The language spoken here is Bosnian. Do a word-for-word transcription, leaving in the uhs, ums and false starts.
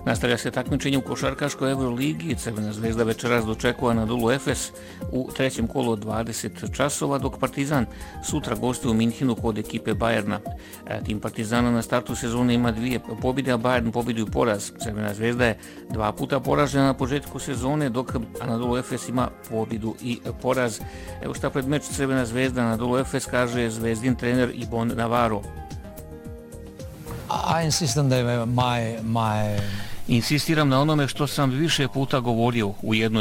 Nastavlja se takmičenje u košarkaškoj Euroligi. Crvena zvezda večeras dočekuje Anadolu Efes u trećem kolu od dvadeset časova, dok Partizan sutra gostuje u Minhenu kod ekipe Bayerna. Tim Partizana na startu sezone ima dvije pobjede, a Bayern pobjedu i poraz. Crvena zvezda je dva puta poražena na početku sezone, dok Anadolu Efes ima pobjedu i poraz. Evo šta pred meč Crvena zvezda Anadolu Efes kaže zvezdin trener Ibon Navarro. I insist on the, my, my... Insistiram na onome što sam više puta govorio u jednoj